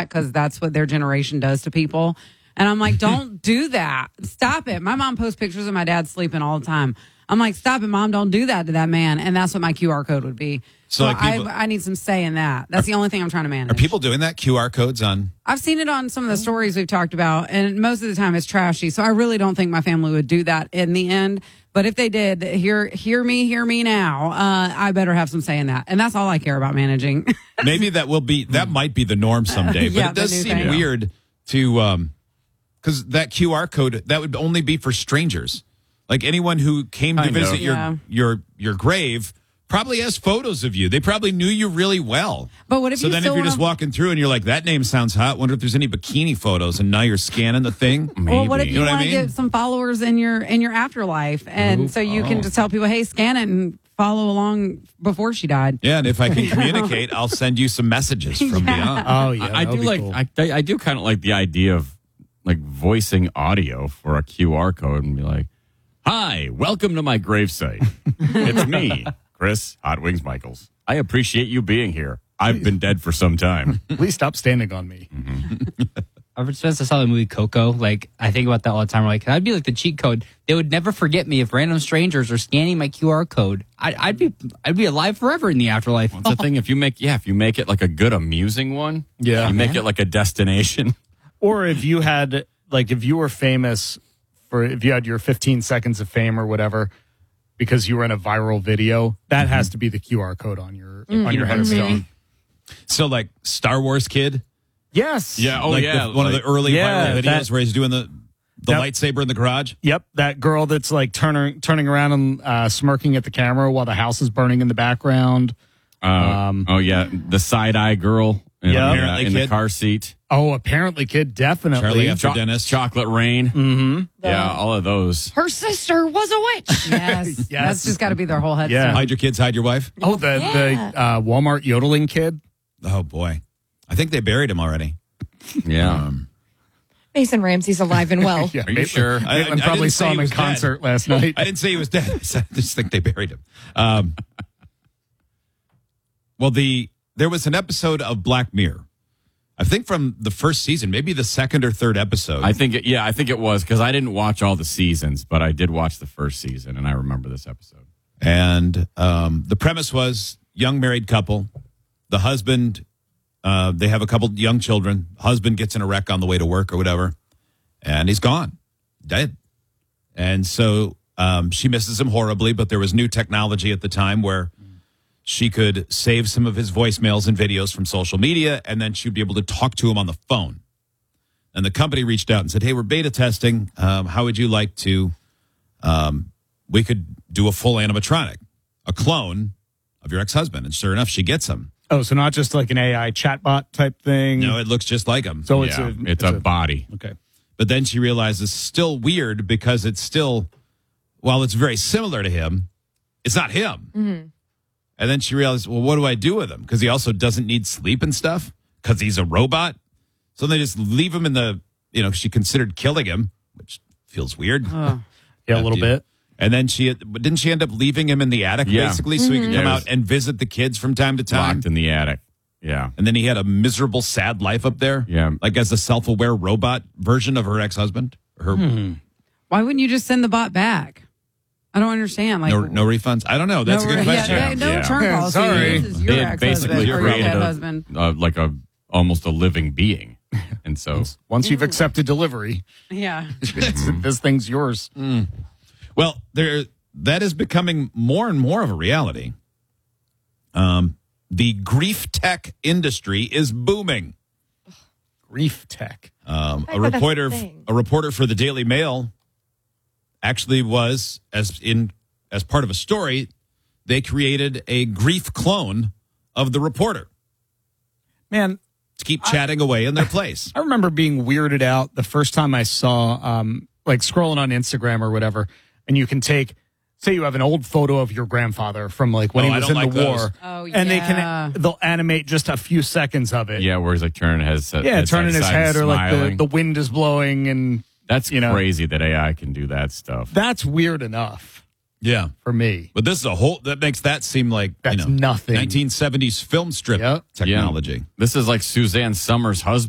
internet because that's what their generation does to people. And I'm like, don't do that. Stop it. My mom posts pictures of my dad sleeping all the time. I'm like, stop it, Mom. Don't do that to that man. And that's what my QR code would be. So like I need some say in that. That's the only thing I'm trying to manage. Are people doing that? QR codes on? I've seen it on some of the stories we've talked about, and most of the time it's trashy. So I really don't think my family would do that in the end. But if they did, hear me now. I better have some say in that. And that's all I care about managing. Maybe that might be the norm someday. But it does seem weird to, because that QR code, that would only be for strangers. Like anyone who came to visit your grave probably has photos of you. They probably knew you really well. But what if if you're just walking through and you're like, that name sounds hot, wonder if there's any bikini photos, and now you're scanning the thing? Maybe. Well, what if you want to get some followers in your afterlife, and so you can just tell people, hey, scan it and follow along before she died. Yeah, and if I can communicate, I'll send you some messages from beyond. Oh yeah, I do like cool. I do kind of like the idea of like voicing audio for a QR code and be like, hi, welcome to my gravesite. It's me, Chris Hot Wings Michaels. I appreciate you being here. I've been dead for some time. Please stop standing on me. Ever since I saw the movie Coco, like I think about that all the time. Like I'd be like the cheat code. They would never forget me if random strangers are scanning my QR code. I'd be alive forever in the afterlife. What's the thing? If you make it like a good amusing one, you make it like a destination. Or if you had if you were famous if you had your 15 seconds of fame or whatever, because you were in a viral video, that has to be the QR code on your headstone. So like Star Wars Kid? Yes. Yeah. One of the early viral videos where he's doing the lightsaber in the garage. Yep. That girl that's like turning around and smirking at the camera while the house is burning in the background. The side-eye girl in the car seat. Oh, apparently Kid, definitely. Charlie After Dennis. Chocolate Rain. Mm-hmm. Yeah, all of those. Her sister was a witch. Yes. That's just got to be their whole headstone. Yeah. Hide your kids, hide your wife. Oh, the Walmart yodeling kid. Oh, boy. I think they buried him already. Yeah. Mason Ramsey's alive and well. Are you sure? I probably saw him in concert last night. I didn't say he was dead. I just think they buried him. There was an episode of Black Mirror, I think from the first season, maybe the second or third episode. I think it was, because I didn't watch all the seasons, but I did watch the first season, and I remember this episode. And the premise was young married couple. The husband, they have a couple young children. Husband gets in a wreck on the way to work or whatever, and he's gone, dead. And so she misses him horribly, but there was new technology at the time where she could save some of his voicemails and videos from social media, and then she'd be able to talk to him on the phone. And the company reached out and said, hey, we're beta testing. How would you like to, we could do a full animatronic, a clone of your ex-husband. And sure enough, she gets him. Oh, so not just like an AI chatbot type thing? No, it looks just like him. So it's a body. Okay. But then she realizes it's still weird because it's still, while it's very similar to him, it's not him. Mm-hmm. And then she realized, well, what do I do with him? Because he also doesn't need sleep and stuff because he's a robot. So they just leave him in the, she considered killing him, which feels weird. Yeah, a little bit. And then didn't she end up leaving him in the attic, basically, so he could come out and visit the kids from time to time? Locked in the attic. Yeah. And then he had a miserable, sad life up there. Yeah. Like as a self-aware robot version of her ex-husband. Why wouldn't you just send the bot back? I don't understand. Like no refunds? I don't know. That's a good question. No return policy. Sorry. This is your They had basically ex-husband or your created dead husband. almost a living being. And so once you've accepted delivery, Yeah. this thing's yours. Well, that is becoming more and more of a reality. The grief tech industry is booming. Grief tech. A reporter for the Daily Mail actually was, as part of a story, they created a grief clone of the reporter. Man, to keep chatting away in their place. I remember being weirded out the first time I saw, scrolling on Instagram or whatever, and you can take, say you have an old photo of your grandfather from when he was in the war. Those. Oh, yeah. And they'll animate just a few seconds of it. yeah, where he's like turning his head. Turning his head, or smiling. like the wind is blowing, and That's crazy that AI can do that stuff. that's weird enough Yeah. for me. But this is that makes that seem like That's nothing. 1970s film strip technology. This is like Suzanne Summers' husband.